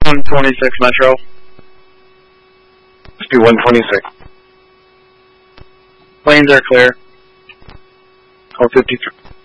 126 Metro. Speed 126. Planes are clear. 453.